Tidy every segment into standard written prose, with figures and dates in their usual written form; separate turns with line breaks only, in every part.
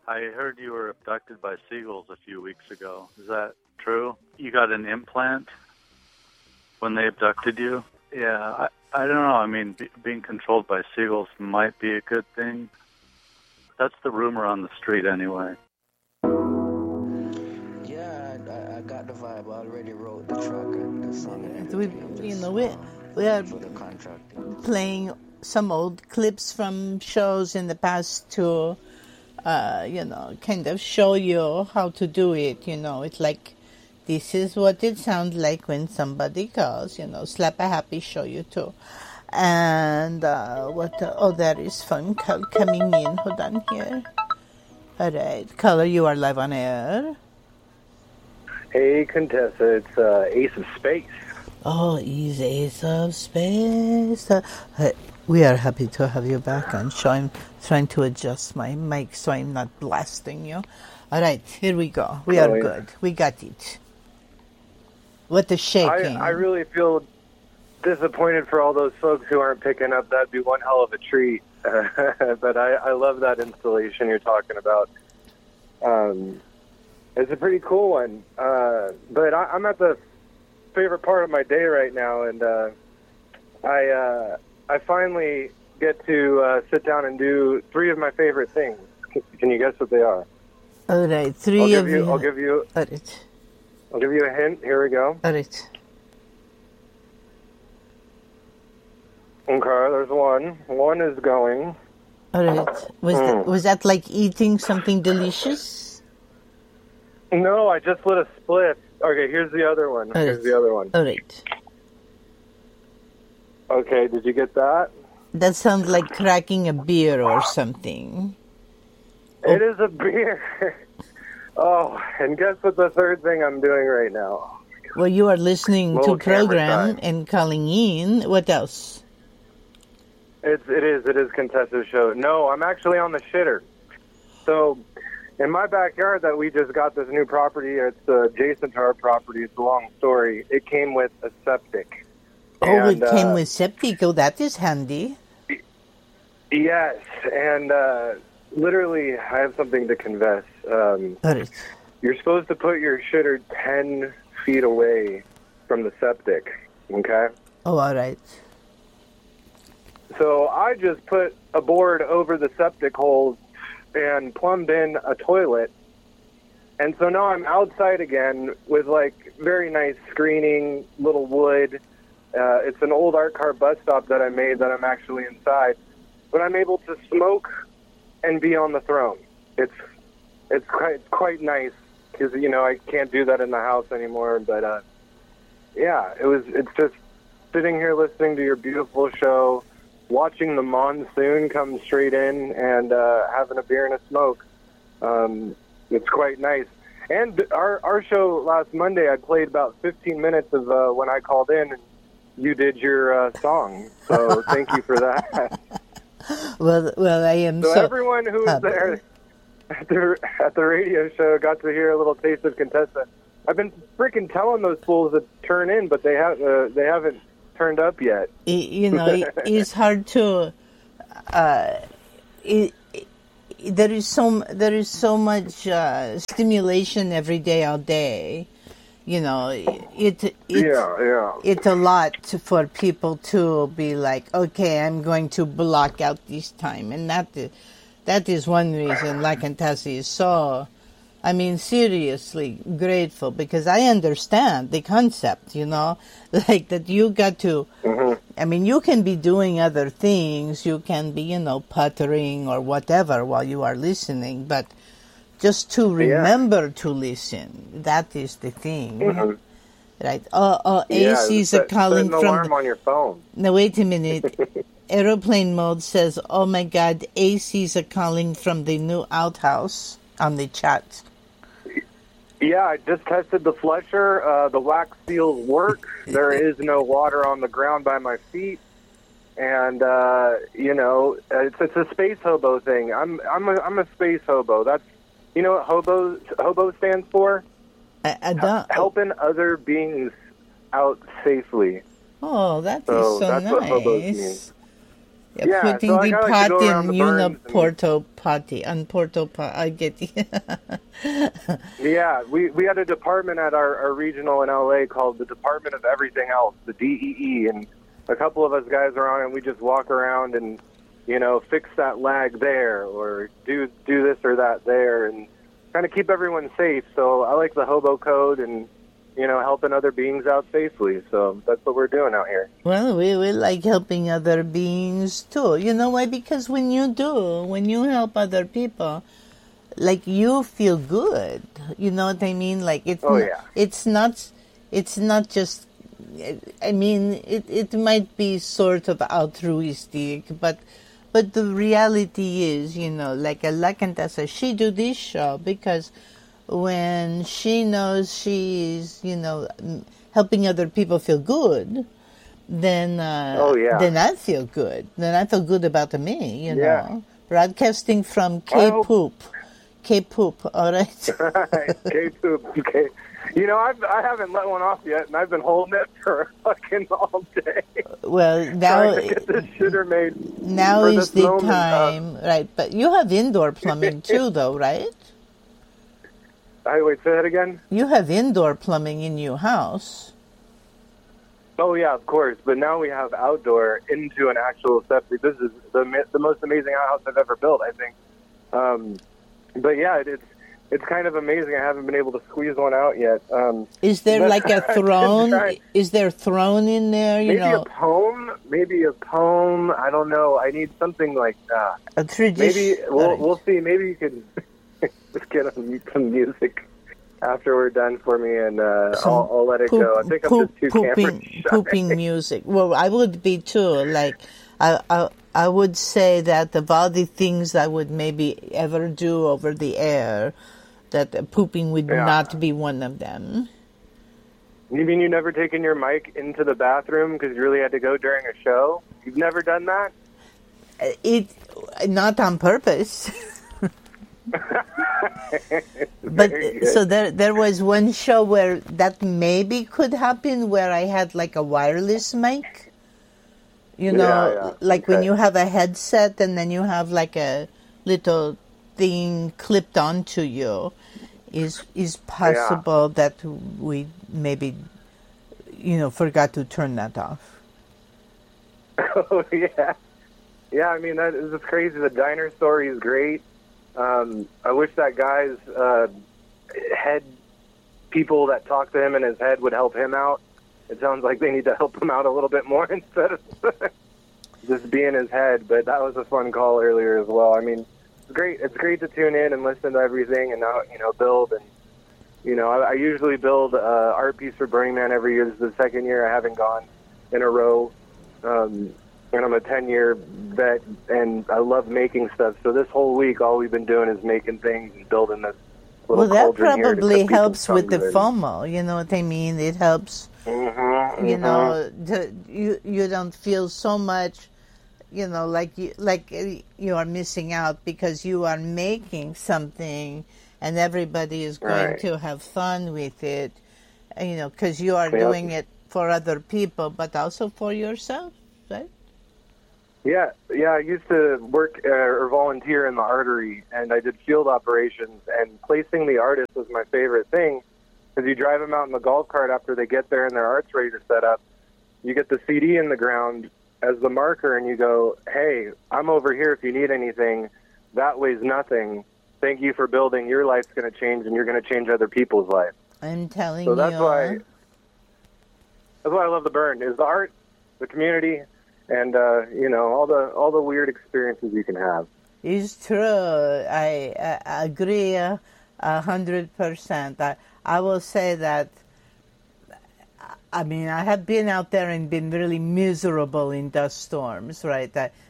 I heard you were abducted by seagulls a few weeks ago. Is that true? You got an implant when they abducted you? Yeah, I don't know. I mean, being controlled by seagulls might be a good thing. That's the rumor on the street anyway.
Yeah, I got the vibe. I already wrote the track and the song.
We are playing some old clips from shows in the past to, kind of show you how to do it. It's like, this is what it sounds like when somebody calls, Slap a Happy show you too. And there is phone call coming in. Hold on here. All right. Caller, you are live on air.
Hey, Contessa, it's Ace of Space.
Oh, he's Ace of Space. We are happy to have you back on show. I'm trying to adjust my mic so I'm not blasting you. All right, here we go. We are good. We got it. What the shaking?
I really feel disappointed for all those folks who aren't picking up. That'd be one hell of a treat. But I love that installation you're talking about. It's a pretty cool one. But I'm at the favorite part of my day right now, and I finally get to sit down and do three of my favorite things. Can you guess what they are?
All right,
I'll give you
All right.
I'll give you a hint. Here we go.
All right.
Okay, there's one. One is going.
All right. Was that like eating something delicious?
No, I just lit a split. Okay, here's the other one. Here's the other one.
All right.
Okay, did you get that?
That sounds like cracking a beer or something.
It is a beer. Oh, and guess what the third thing I'm doing right now?
Well, you are listening to program and calling in. What else?
It is Contessa's show. No, I'm actually on the shitter. So, in my backyard that we just got this new property, it's adjacent to our property. It's a long story. It came with a septic.
Oh, it came with septic. Oh, that is handy.
Yes, and literally, I have something to confess. You're supposed to put your shitter 10 feet away from the septic, okay?
Oh, all right.
So I just put a board over the septic holes and plumbed in a toilet. And so now I'm outside again with, like, very nice screening, little wood. It's an old art car bus stop that I made that I'm actually inside. But I'm able to smoke and be on the throne. It's quite nice because, I can't do that in the house anymore. But, it's just sitting here listening to your beautiful show, watching the monsoon come straight in, and having a beer and a smoke. It's quite nice. And our show last Monday, I played about 15 minutes of when I called in, and you did your song. So thank you for that.
Well, I am so
everyone who was there at the radio show got to hear a little taste of Contessa. I've been freaking telling those fools to turn in, but they haven't turned up yet.
It's hard to. There is so much stimulation every day, all day. It's a lot for people to be like, okay, I'm going to block out this time, and that is one reason La Contessa is so, seriously grateful, because I understand the concept, like that you got to, you can be doing other things, you can be, puttering or whatever while you are listening, but just to remember to listen, that is the thing. Right. AC's calling
from... alarm on your phone.
No, wait a minute. Aeroplane mode says, oh my God, AC's calling from the new outhouse on the chat.
Yeah, I just tested the flusher. The wax seals work. There is no water on the ground by my feet. And, it's a space hobo thing. I'm a space hobo. That's, you know what hobo stands for?
I don't.
Helping other beings out safely.
Oh, that is so
that's
nice.
what hobos mean. Yeah,
putting
so, like,
the
I like to
pot
go around
in
the burns
Porto potty, on Porto pot. I get you.
Yeah, we had a department at our regional in LA called the Department of Everything Else, the DEE, and a couple of us guys are on it, and we just walk around and, you know, fix that lag there, or do this or that there, and kind of keep everyone safe. So I like the hobo code and, you know, helping other beings out safely. So that's what we're doing out here.
Well, we like helping other beings too. You know why? Because when you help other people, like, you feel good. You know what I mean? Like, it's not just, I mean, it might be sort of altruistic, but the reality is, you know, like La Contessa, she do this show because when she knows she's, you know, helping other people feel good, then then I feel good. Then I feel good about me, you know. Broadcasting from Cape Poop, all right?
Cape Poop, okay. You know, I haven't let one off yet, and I've been holding it for fucking all day.
Well, now
trying to get this shitter made.
Now is the time, right? But you have indoor plumbing too, though, right?
Wait, say that again?
You have indoor plumbing in your house.
Oh, yeah, of course. But now we have outdoor into an actual septic. This is the most amazing house I've ever built, I think. But, yeah, it's kind of amazing. I haven't been able to squeeze one out yet.
Is there like a throne? Is there a throne in there?
Maybe a poem. Maybe a poem. I don't know. I need something like that.
A tradition.
Maybe we'll see. Maybe you could just get some music after we're done for me, and I'll let it go. I think I'm just too camera shy.
Pooping music. Well, I would be too. Like, I would say that of all the things I would maybe ever do over the air, that pooping would not be one of them.
You mean you've never taken your mic into the bathroom because you really had to go during a show? You've never done that?
Not on purpose. But so there was one show where that maybe could happen, where I had like a wireless mic. You know, like when you have a headset and then you have like a little thing clipped onto you, is possible that we maybe, you know, forgot to turn that off.
Oh, yeah. Yeah, I mean, that is just crazy. The diner story is great. I wish that guy's head people that talk to him in his head would help him out. It sounds like they need to help him out a little bit more instead of just be in his head. But that was a fun call earlier as well. I mean, it's great. It's great to tune in and listen to everything and now, you know, build. And, you know, I usually build an art piece for Burning Man every year. This is the second year I haven't gone in a row. And I'm a 10-year vet, and I love making stuff. So this whole week, all we've been doing is making things and building this little cauldron here.
Well, that probably helps with the FOMO. You know what I mean? It helps. You know, you don't feel so much, you know, like you are missing out because you are making something, and everybody is going to have fun with it. You know, because you are doing it for other people, but also for yourself, right?
Yeah. I used to work or volunteer in the artery, and I did field operations, and placing the artist was my favorite thing, because you drive them out in the golf cart after they get there and their art's ready to set up. You get the CD in the ground as the marker, and you go, hey, I'm over here if you need anything. That weighs nothing. Thank you for building. Your life's going to change, and you're going to change other people's life.
I'm telling you.
So that's why I love the Burn, is the art, the community, and you know, all the weird experiences you can have.
It's true. I agree 100%. I will say that. I mean, I have been out there and been really miserable in dust storms, right?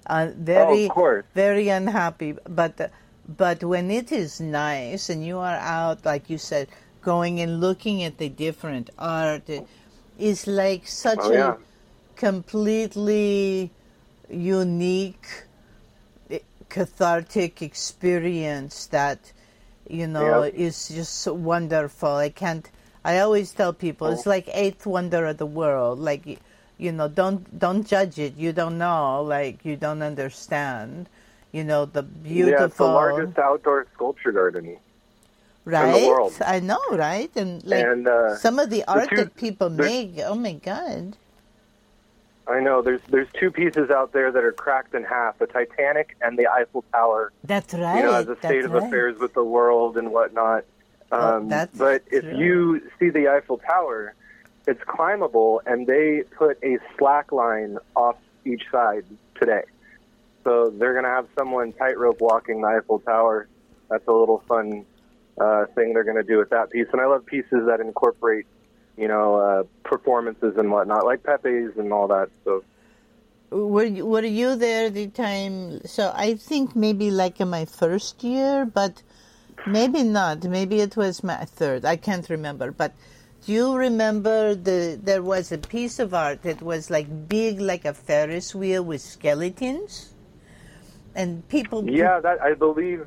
Very unhappy. But when it is nice and you are out, like you said, going and looking at the different art, it's like such a completely unique, cathartic experience that, you know, is just so wonderful. I always tell people it's like eighth wonder of the world. Like don't judge it. You don't know, like you don't understand. The beautiful.
Yeah, it's the largest outdoor sculpture garden.
Right?
In the world.
I know, right? And some of the art that people make, oh my God.
I know. There's two pieces out there that are cracked in half, the Titanic and the Eiffel Tower.
That's right.
As a state of affairs with the world and whatnot. But if you see the Eiffel Tower, it's climbable, and they put a slack line off each side today. So they're going to have someone tightrope walking the Eiffel Tower. That's a little fun thing they're going to do with that piece. And I love pieces that incorporate, performances and whatnot, like Pepe's and all that. So,
were you there at the time? So I think maybe like in my first year, but maybe not. Maybe it was my third. I can't remember. But do you remember there was a piece of art that was like big, like a Ferris wheel with skeletons, and people.
Yeah, that I believe.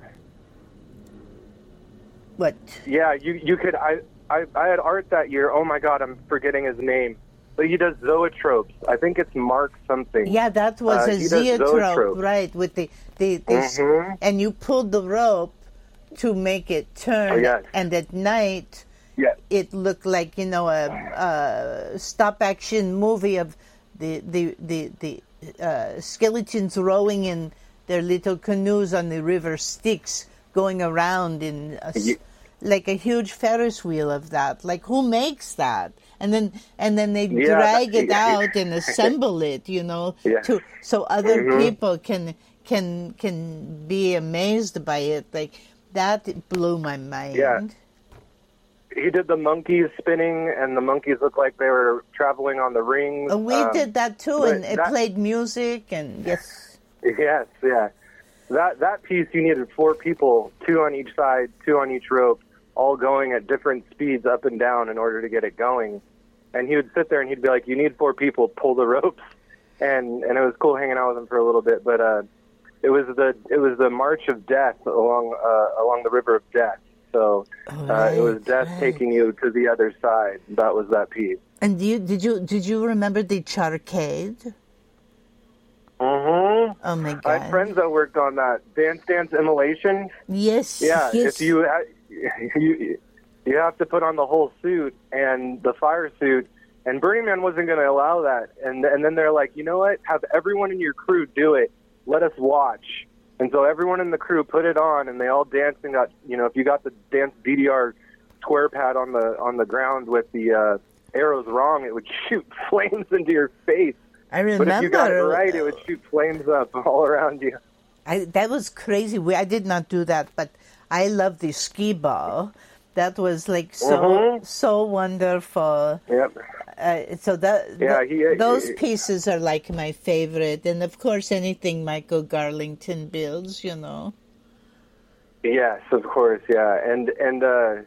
What?
Yeah, you could. I had art that year. Oh my God, I'm forgetting his name. But he does zoetropes. I think it's Mark something.
Yeah, that was a zoetrope, right? With the and you pulled the rope to make it turn.
Yes.
And at night, it looked like a stop-action movie of the skeletons rowing in their little canoes on the river Styx, going around in like a huge Ferris wheel of that. Like, who makes that? And then they drag it out and assemble it, so other people can be amazed by it. Like, that blew my mind.
Yeah. He did the monkeys spinning, and the monkeys looked like they were traveling on the rings.
We did that too, and it played music, and yes.
Yes, yeah. That piece, you needed 4 people, 2 on each side, 2 on each rope, all going at different speeds up and down in order to get it going. And he would sit there and he'd be like, "You need 4 people, pull the ropes." And it was cool hanging out with him for a little bit. But it was the March of Death along the River of Death. So it was death taking you to the other side. That was that piece.
And did you remember the Charcade?
Mm-hmm.
Oh my God!
I had friends that worked on that Dance Immolation.
Yes.
Yeah.
Yes.
If you have to put on the whole suit and the fire suit, and Burning Man wasn't going to allow that. And then they're like, you know what? Have everyone in your crew do it. Let us watch. And so everyone in the crew put it on, and they all danced and got, if you got the dance DDR square pad on the ground with the arrows wrong, it would shoot flames into your face.
I remember.
But if you got it right, it would shoot flames up all around you.
That was crazy. I did not do that, but I love the skee ball. That was like so wonderful.
Yep.
So those pieces are like my favorite, and of course anything Michael Garlington builds,
Yes, of course, yeah, and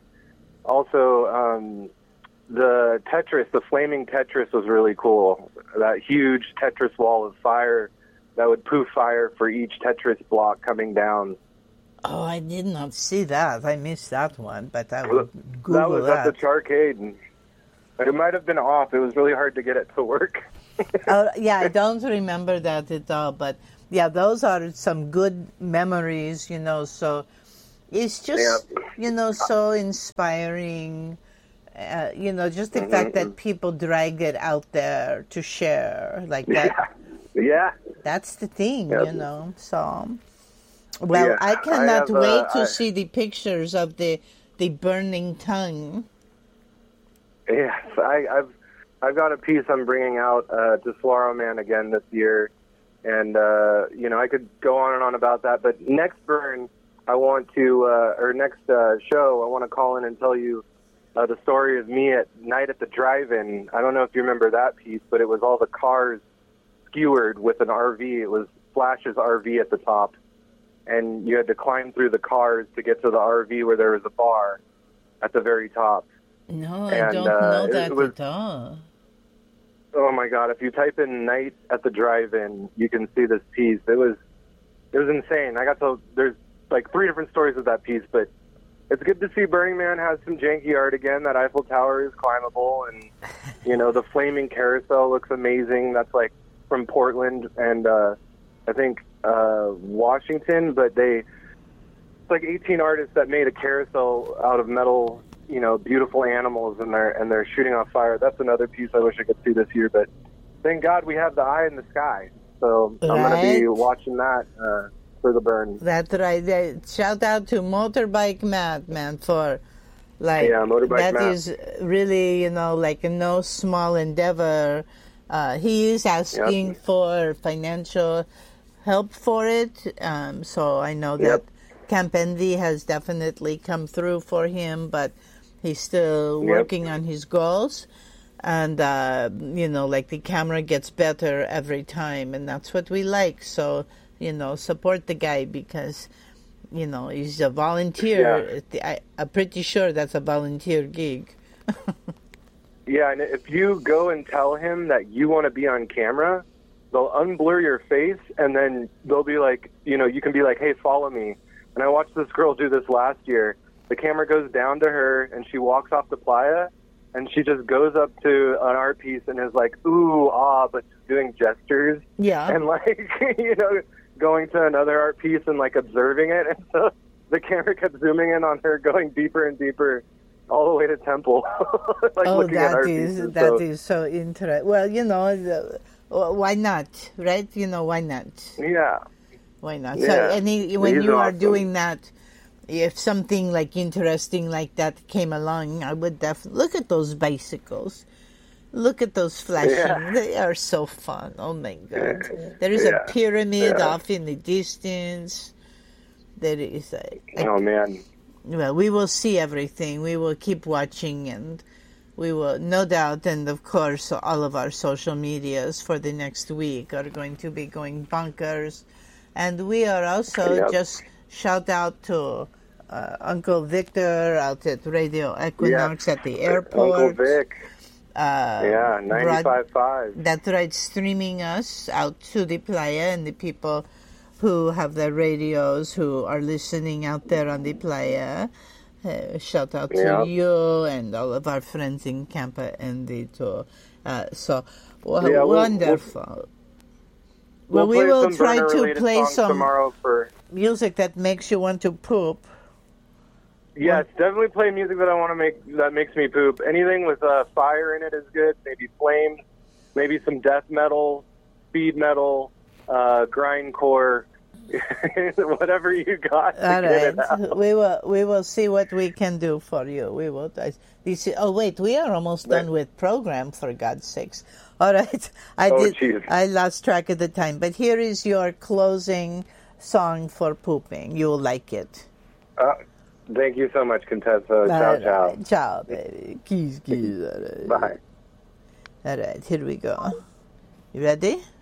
also the Tetris, the flaming Tetris was really cool. That huge Tetris wall of fire that would poof fire for each Tetris block coming down.
Oh, I did not see that. I missed that one, but I would Google
that. Was at the Charcade, and it might have been off. It was really hard to get it to work.
Yeah, I don't remember that at all, but yeah, those are some good memories, so it's just, so inspiring, just the fact that people drag it out there to share like that.
Yeah.
That's the thing, so... Well, I cannot wait to see the pictures of the burning tongue.
Yes, I've got a piece I'm bringing out to Saguaro Man again this year, and I could go on and on about that. But next burn, I want to, or next show, I want to call in and tell you the story of me at night at the drive-in. I don't know if you remember that piece, but it was all the cars skewered with an RV. It was Flash's RV at the top. And you had to climb through the cars to get to the RV where there was a bar at the very top.
No, I don't know that at all.
Oh my God! If you type in "night at the drive-in," you can see this piece. It was insane. There's like 3 different stories of that piece, but it's good to see Burning Man has some janky art again. That Eiffel Tower is climbable, and the flaming carousel looks amazing. That's like from Portland and I think Washington, but it's like 18 artists that made a carousel out of metal, beautiful animals, and they're shooting off fire. That's another piece I wish I could see this year, but thank God we have the eye in the sky. So I'm going to be watching that for the burn.
That's right. Shout out to Motorbike Matt, man, for
Motorbike
that
Matt
is really, like no small endeavor. He is asking for financial help for it. So I know that Camp Envy has definitely come through for him, but he's still working on his goals. And, the camera gets better every time, and that's what we like. So, support the guy because, he's a volunteer. Yeah. I'm pretty sure that's a volunteer gig.
Yeah, and if you go and tell him that you want to be on camera, they'll unblur your face, and then they'll be like, you can be like, hey, follow me. And I watched this girl do this last year. The camera goes down to her, and she walks off the playa, and she just goes up to an art piece and is like, ooh, ah, but doing gestures.
Yeah.
And, going to another art piece and, observing it. And so the camera kept zooming in on her, going deeper and deeper, all the way to Temple. Looking at art pieces.
That is so interesting. Well, why not, right? Why not?
Yeah.
Why not?
Yeah.
So, when you are doing that, if something interesting like that came along, I would definitely look at those bicycles. Look at those flashing. Yeah. They are so fun. Oh my God. There is a pyramid off in the distance. There is
oh man.
Well, we will see everything. We will keep watching, and we will, no doubt, and of course, all of our social medias for the next week are going to be going bonkers. And we are also just shout out to Uncle Victor out at Radio Equinox at the airport.
Uncle Vic. 95.5.
That's right, streaming us out to the playa, and the people who have their radios who are listening out there on the playa. Shout out to you and all of our friends in Camp Envy too. Wonderful.
Well,
we will try to play some
tomorrow for
music that makes you want to poop.
Yes, definitely play music that makes me poop. Anything with fire in it is good. Maybe flames, maybe some death metal, speed metal, grindcore, whatever you got.
All right, we will see what we can do for you. We will. We are almost done with program, for God's sakes. All right, I lost track of the time, but here is your closing song for pooping. You'll like it.
Thank you so much, Contessa. Ciao, ciao.
Ciao, baby. Kiss. All right.
Bye.
All right, here we go. You ready?